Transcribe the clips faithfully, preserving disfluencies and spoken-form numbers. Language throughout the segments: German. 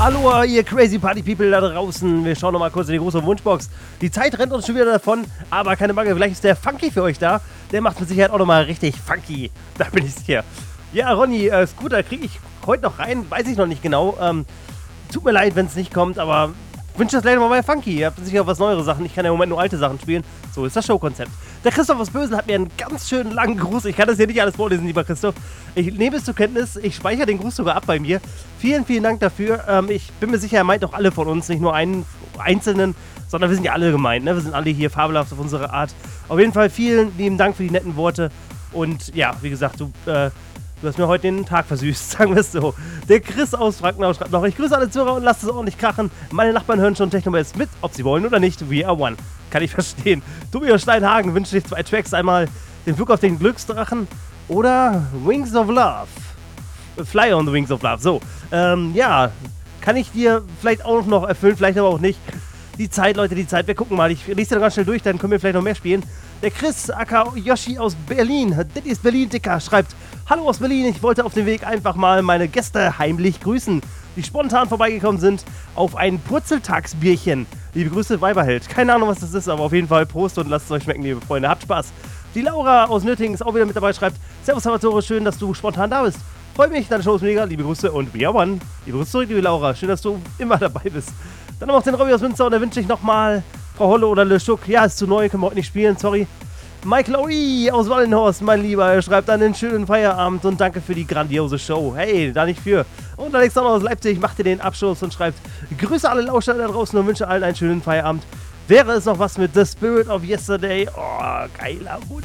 Hallo, ihr crazy Party People da draußen. Wir schauen noch mal kurz in die große Wunschbox. Die Zeit rennt uns schon wieder davon, aber keine Bange, vielleicht ist der Funky für euch da. Der macht mit Sicherheit auch noch mal richtig funky. Da bin ich sicher. Ja, Ronny, äh, Scooter kriege ich heute noch rein, weiß ich noch nicht genau. Ähm, tut mir leid, wenn es nicht kommt, aber wünsche das gleich noch mal bei Funky. Ihr habt sicher was neuere Sachen. Ich kann ja im Moment nur alte Sachen spielen. So ist das Showkonzept. Der Christoph aus Bösen hat mir einen ganz schönen langen Gruß. Ich kann das hier nicht alles vorlesen, lieber Christoph. Ich nehme es zur Kenntnis. Ich speichere den Gruß sogar ab bei mir. Vielen, vielen Dank dafür. Ähm, ich bin mir sicher, er meint auch alle von uns, nicht nur einen Einzelnen, sondern wir sind ja alle gemeint. Ne? Wir sind alle hier fabelhaft auf unsere Art. Auf jeden Fall vielen lieben Dank für die netten Worte. Und ja, wie gesagt, du... Äh, Du hast mir heute den Tag versüßt, sagen wir es so. Der Chris aus Frankenau schreibt noch: Ich grüße alle Zuhörer und lasst es ordentlich krachen. Meine Nachbarn hören schon Techno-Bass mit, ob sie wollen oder nicht. We are one. Kann ich verstehen. Tobias Steinhagen wünscht sich zwei Tracks. Einmal den Flug auf den Glücksdrachen oder Wings of Love. Fly on the Wings of Love. So, ähm, ja, kann ich dir vielleicht auch noch erfüllen, vielleicht aber auch nicht. Die Zeit, Leute, die Zeit. Wir gucken mal. Ich lese dir ganz schnell durch, dann können wir vielleicht noch mehr spielen. Der Chris, aka Yoshi aus Berlin, das ist Berlin, Dicker, schreibt: Hallo aus Berlin, ich wollte auf dem Weg einfach mal meine Gäste heimlich grüßen, die spontan vorbeigekommen sind, auf ein Purzeltagsbierchen. Liebe Grüße, Weiberheld. Keine Ahnung, was das ist, aber auf jeden Fall Prost und lasst es euch schmecken, liebe Freunde. Habt Spaß. Die Laura aus Nöttingen ist auch wieder mit dabei, schreibt: Servus Salvatore, schön, dass du spontan da bist. Freut mich, deine Show ist mega, liebe Grüße und we are one. Liebe Grüße zurück, liebe Laura, schön, dass du immer dabei bist. Dann haben wir auch den Robby aus Münster und da wünsche ich nochmal Frau Holle oder Le Schuck. Ja, ist zu neu, können wir heute nicht spielen, sorry. Michael Ori aus Wallenhorst, mein Lieber, er schreibt einen schönen Feierabend und danke für die grandiose Show. Hey, da nicht für. Und Alexander aus Leipzig macht dir den Abschluss und schreibt: Grüße alle Lauscher da draußen und wünsche allen einen schönen Feierabend. Wäre es noch was mit The Spirit of Yesterday? Oh, geiler Wunsch.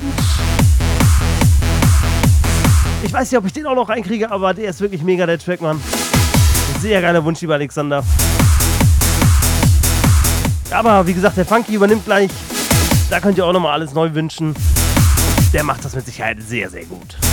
Ich weiß nicht, ob ich den auch noch reinkriege, aber der ist wirklich mega, der Track, Mann. Sehr geiler Wunsch, lieber Alexander. Aber wie gesagt, der Funky übernimmt gleich. Da könnt ihr auch nochmal alles neu wünschen. Der macht das mit Sicherheit sehr, sehr gut.